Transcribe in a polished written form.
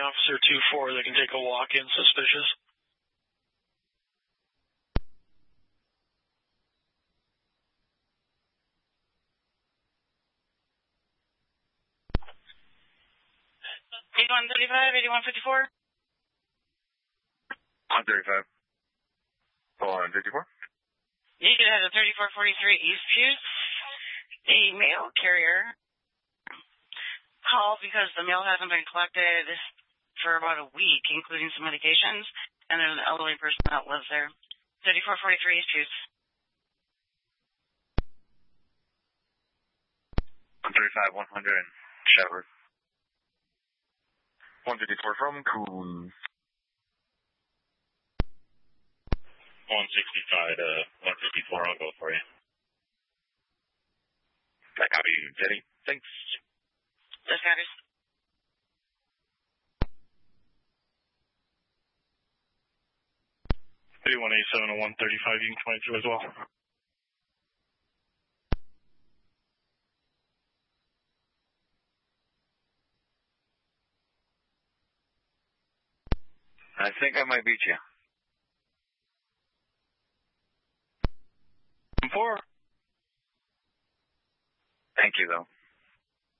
Officer 2-4 that can take a walk-in suspicious. $8135, $8154. 135. 154. You could have a 3443 East Juice. The mail carrier called because the mail hasn't been collected for about a week, including some medications, and there's an elderly person that lives there. 3443 East Juice. 135, 100 in Shepherd. 154 from Coon. 165 to 154, I'll go for you. I copy you, Teddy. Thanks. Those guys. 3187 to 135, you can 22 as well. I think I might beat you. 4. Thank you, though.